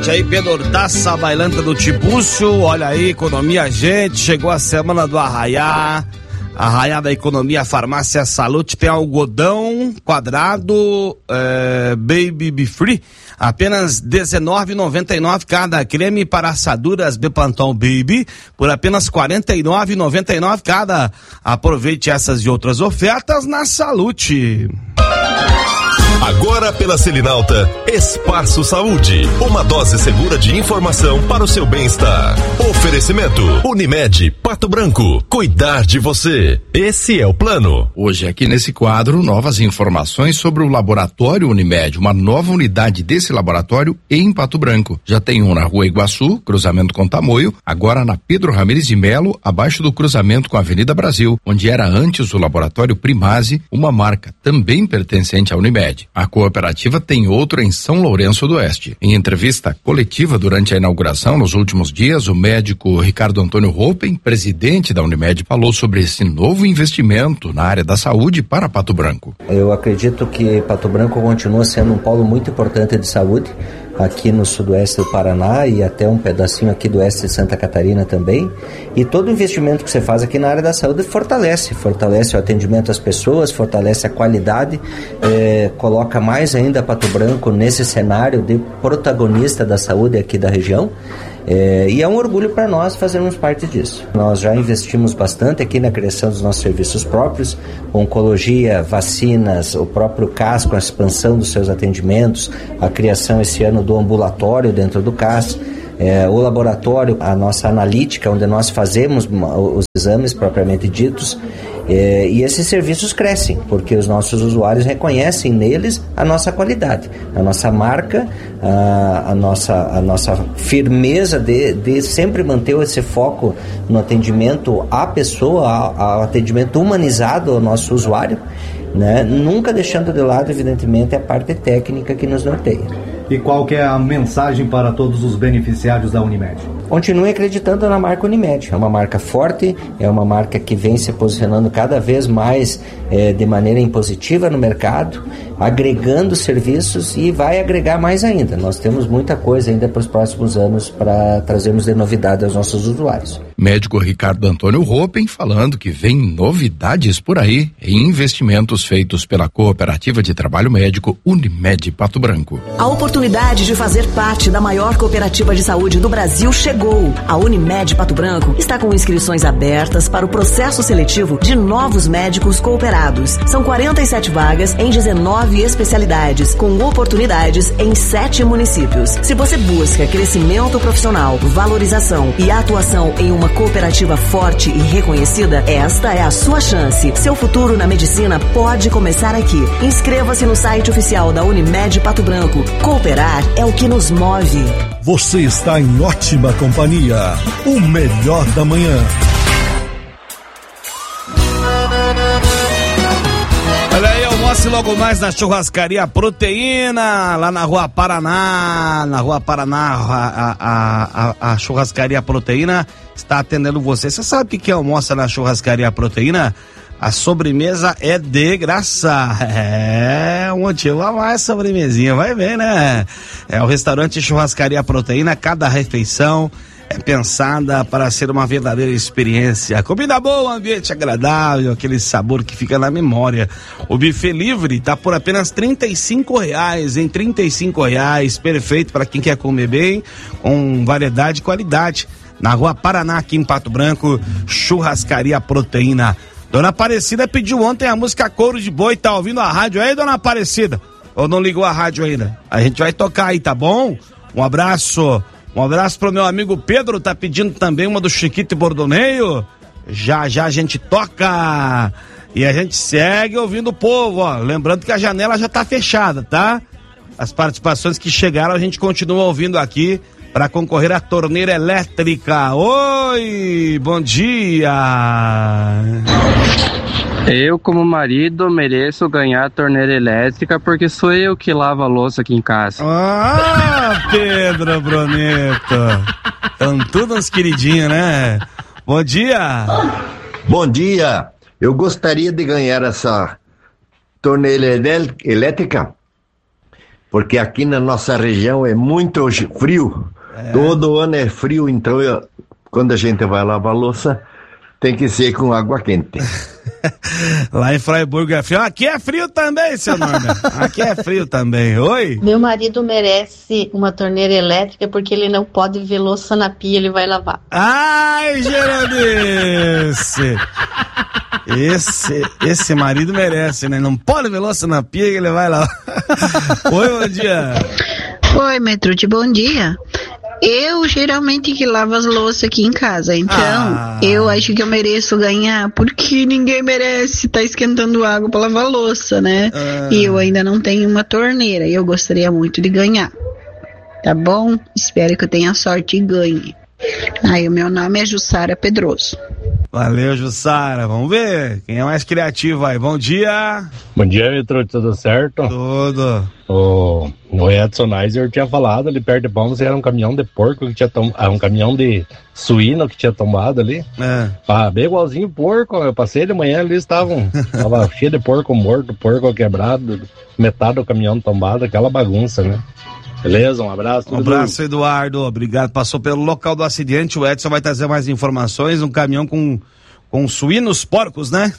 noite aí, Pedro Hortaça, bailanta do Tibúcio. Olha aí, economia, gente, chegou a semana do Arraiá. Arraiá da Economia, Farmácia Salute, tem algodão quadrado Baby Be Free, apenas R$19,99 cada. Creme para assaduras Bepantol Baby por apenas R$49,99 cada. Aproveite essas e outras ofertas na Salute. Agora pela Selinalta, Espaço Saúde, uma dose segura de informação para o seu bem-estar. Oferecimento Unimed Pato Branco, cuidar de você, esse é o plano. Hoje aqui nesse quadro, novas informações sobre o Laboratório Unimed, uma nova unidade desse laboratório em Pato Branco. Já tem um na Rua Iguaçu, cruzamento com Tamoio, agora na Pedro Ramires de Melo, abaixo do cruzamento com a Avenida Brasil, onde era antes o Laboratório Primase, uma marca também pertencente à Unimed. A cooperativa tem outro em São Lourenço do Oeste. Em entrevista coletiva durante a inauguração nos últimos dias, o médico Ricardo Antônio Roupen, presidente da Unimed, falou sobre esse novo investimento na área da saúde para Pato Branco. Eu acredito que Pato Branco continua sendo um polo muito importante de saúde aqui no sudoeste do Paraná e até um pedacinho aqui do oeste de Santa Catarina também, e todo investimento que você faz aqui na área da saúde fortalece o atendimento às pessoas, fortalece a qualidade, coloca mais ainda Pato Branco nesse cenário de protagonista da saúde aqui da região. E é um orgulho para nós fazermos parte disso. Nós já investimos bastante aqui na criação dos nossos serviços próprios, oncologia, vacinas, o próprio CAS com a expansão dos seus atendimentos, a criação esse ano do ambulatório dentro do CAS, o laboratório, a nossa analítica, onde nós fazemos os exames propriamente ditos, e esses serviços crescem, porque os nossos usuários reconhecem neles a nossa qualidade, a nossa marca, a nossa firmeza de sempre manter esse foco no atendimento à pessoa, ao atendimento humanizado ao nosso usuário, né? Nunca deixando de lado, evidentemente, a parte técnica que nos norteia. E qual que é a mensagem para todos os beneficiários da Unimed? Continue acreditando na marca Unimed. É uma marca forte, é uma marca que vem se posicionando cada vez mais de maneira impositiva no mercado, agregando serviços e vai agregar mais ainda. Nós temos muita coisa ainda para os próximos anos para trazermos de novidade aos nossos usuários. Médico Ricardo Antônio Roupen falando que vem novidades por aí em investimentos feitos pela Cooperativa de Trabalho Médico Unimed Pato Branco. A oportunidade de fazer parte da maior cooperativa de saúde do Brasil chegou. A Unimed Pato Branco está com inscrições abertas para o processo seletivo de novos médicos cooperados. São 47 vagas em 19 especialidades, com oportunidades em 7 municípios. Se você busca crescimento profissional, valorização e atuação em uma cooperativa forte e reconhecida, esta é a sua chance. Seu futuro na medicina pode começar aqui. Inscreva-se no site oficial da Unimed Pato Branco. Cooperar é o que nos move. Você está em ótima companhia. O melhor da manhã. Olha aí, almoce logo mais na Churrascaria Proteína, lá na Rua Paraná. Na Rua Paraná, a Churrascaria Proteína está atendendo você. Você sabe o que almoça na Churrascaria Proteína? A sobremesa é de graça. É um motivo a mais, sobremesinha, vai ver, né? É o restaurante Churrascaria Proteína, cada refeição é pensada para ser uma verdadeira experiência. Comida boa, ambiente agradável, aquele sabor que fica na memória. O buffet livre tá por apenas R$35, hein? R$35, perfeito para quem quer comer bem, com variedade e qualidade. Na Rua Paraná, aqui em Pato Branco, Churrascaria Proteína. Dona Aparecida pediu ontem a música Couro de Boi, tá ouvindo a rádio aí, Dona Aparecida? Ou não ligou a rádio ainda? A gente vai tocar aí, tá bom? Um abraço pro meu amigo Pedro, tá pedindo também uma do Chiquito e Bordoneio. Já a gente toca e a gente segue ouvindo o povo, ó. Lembrando que a janela já tá fechada, tá? As participações que chegaram a gente continua ouvindo aqui para concorrer à torneira elétrica. Oi, bom dia! Eu, como marido, mereço ganhar a torneira elétrica porque sou eu que lavo a louça aqui em casa. Ah, Pedro Broneto! Estão todos uns queridinhos, né? Bom dia! Bom dia! Eu gostaria de ganhar essa torneira elétrica porque aqui na nossa região é muito frio. Todo ano é frio, então quando a gente vai lavar a louça, tem que ser com água quente. Lá em Freiburg é frio. Aqui é frio também, seu nome. Aqui é frio também. Oi? Meu marido merece uma torneira elétrica porque ele não pode ver louça na pia, ele vai lavar. Ai, Geraldice! Esse marido merece, né? Não pode ver louça na pia que ele vai lavar. Oi, bom dia. Oi, Metrute, bom dia. Eu geralmente que lavo as louças aqui em casa, então eu acho que eu mereço ganhar, porque ninguém merece tá esquentando água para lavar louça, né? E eu ainda não tenho uma torneira, e eu gostaria muito de ganhar. Tá bom? Espero que eu tenha sorte e ganhe. Aí o meu nome é Jussara Pedroso. Valeu, Jussara. Vamos ver quem é mais criativo aí. Bom dia. Bom dia, Metrute, tudo certo? Tudo. O Edson Eiser tinha falado ali perto de Palmas, era um caminhão de porco que tinha um caminhão de suíno que tinha tombado ali. Bem igualzinho porco. Eu passei de manhã ali, tava cheio de porco morto, porco quebrado, metade do caminhão tombado, aquela bagunça, né? Beleza, um abraço. Um abraço, Eduardo. Obrigado. Passou pelo local do acidente. O Edson vai trazer mais informações. Um caminhão com suínos, porcos, né?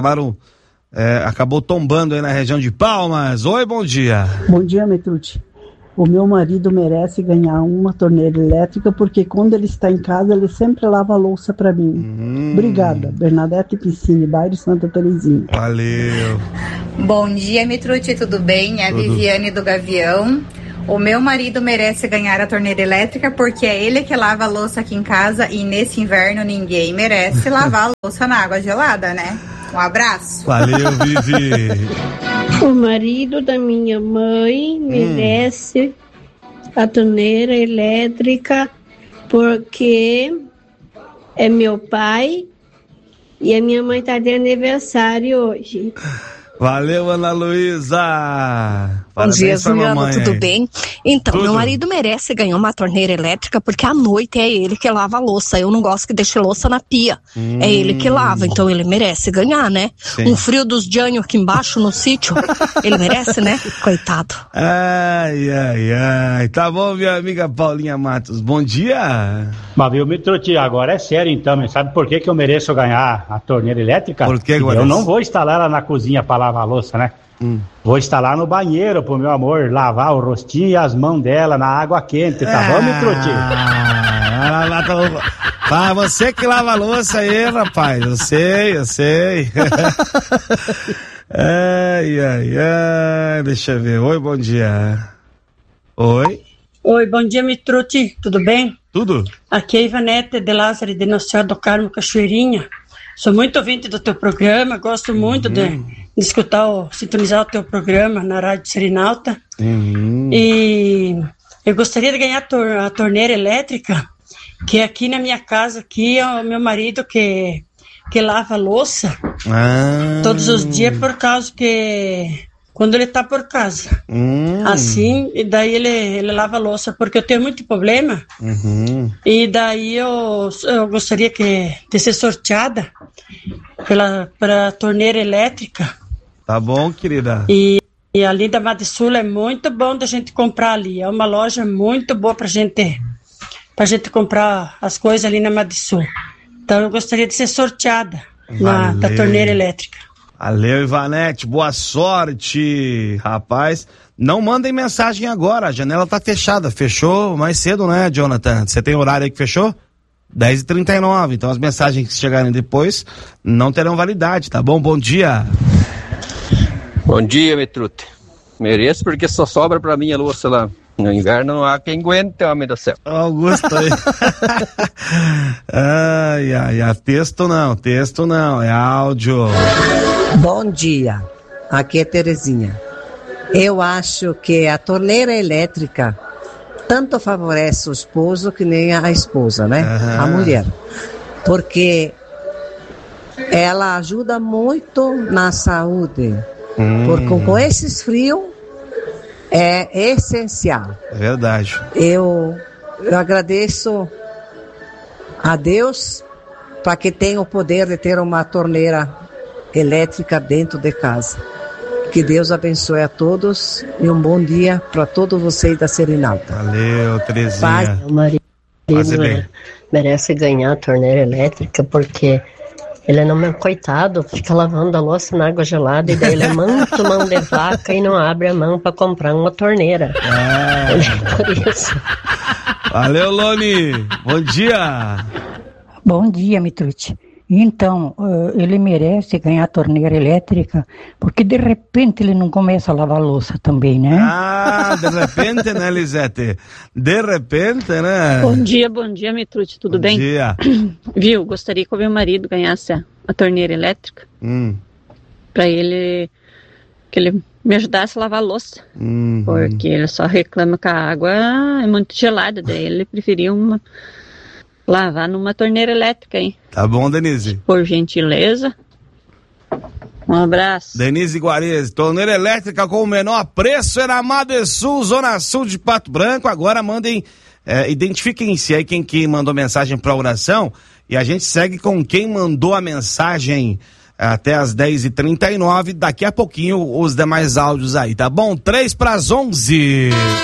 Acabou tombando aí na região de Palmas. Oi, bom dia. Bom dia, Metrute. O meu marido merece ganhar uma torneira elétrica porque quando ele está em casa ele sempre lava a louça para mim. Obrigada. Bernadette Piscine, bairro Santa Terezinha. Valeu. Bom dia, Metrute, tudo bem? É a Viviane do Gavião. O meu marido merece ganhar a torneira elétrica porque é ele que lava a louça aqui em casa e nesse inverno ninguém merece lavar a louça na água gelada, né? Um abraço. Valeu, Vivi. O marido da minha mãe merece a torneira elétrica porque é meu pai e a minha mãe está de aniversário hoje. Valeu, Ana Luísa. Bom dia, Juliana, tudo bem? Então, meu marido merece ganhar uma torneira elétrica porque à noite é ele que lava a louça. Eu não gosto que deixe louça na pia. É ele que lava, então ele merece ganhar, né? Sim. Um frio dos Jânio aqui embaixo no sítio, ele merece, né? Coitado. Ai. Tá bom, minha amiga Paulinha Matos. Bom dia. Mas viu, Metrute, agora é sério então, mas sabe por que eu mereço ganhar a torneira elétrica? Por que, eu não vou instalar ela na cozinha para lavar a louça, né? Vou instalar no banheiro pro meu amor lavar o rostinho e as mãos dela na água quente, tá bom, Metrute? Você que lava a louça aí, rapaz, eu sei. Ai, deixa eu ver. Oi, bom dia. Oi, bom dia, Metrute, tudo bem? Tudo. Aqui é Ivanete de Lázaro de Nossa Senhora do Carmo, Cachoeirinha. Sou muito ouvinte do teu programa, gosto muito de sintonizar o teu programa na Rádio Serenalta. E eu gostaria de ganhar a torneira elétrica, que aqui na minha casa, aqui é o meu marido que lava a louça todos os dias, por causa que quando ele tá por casa. Assim, e daí ele lava a louça, porque eu tenho muito problema. E daí eu gostaria de ser sorteada pela torneira elétrica. Tá bom, querida. E ali da Madsul é muito bom da gente comprar ali. É uma loja muito boa pra gente comprar as coisas ali na Madsul. Então eu gostaria de ser sorteada da torneira elétrica. Valeu, Ivanete, boa sorte, rapaz. Não mandem mensagem agora, a janela tá fechada. Fechou mais cedo, né, Jonathan? Você tem horário aí que fechou? 10h39, então as mensagens que chegarem depois não terão validade, tá bom? Bom dia. Bom dia, Metrute. Mereço porque só sobra pra mim a louça lá. No inverno não há quem aguente, homem do céu. Augusto aí. Texto não, é áudio. Bom dia, aqui é Terezinha. Eu acho que a torneira elétrica tanto favorece o esposo que nem a esposa, né? A mulher. Porque ela ajuda muito na saúde. Porque com esses frios é essencial. É verdade. Eu agradeço a Deus para que tenha o poder de ter uma torneira elétrica dentro de casa. Que Deus abençoe a todos e um bom dia para todos vocês da Serenalta. Valeu, Terezinha. Meu marido merece ganhar a torneira elétrica porque ele não é coitado, fica lavando a louça na água gelada e daí ele é muito mão de vaca e não abre a mão para comprar uma torneira. Por isso. Valeu, Loni. Bom dia. Bom dia, Mitrucci. Então, ele merece ganhar a torneira elétrica, porque de repente ele não começa a lavar a louça também, né? De repente, né, Lisete? De repente, né? Bom dia, Mitrucci, tudo bem? Bom dia. Viu, gostaria que o meu marido ganhasse a torneira elétrica, pra ele, que ele me ajudasse a lavar a louça, porque ele só reclama que a água é muito gelada, daí ele preferia lavar numa torneira elétrica, hein? Tá bom, Denise? Por gentileza. Um abraço. Denise Guarese, torneira elétrica com o menor preço é na Madesul, Zona Sul de Pato Branco. Agora mandem, identifiquem-se aí quem mandou mensagem pra oração e a gente segue com quem mandou a mensagem até as 10h39. Daqui a pouquinho os demais áudios aí, tá bom? 10:55.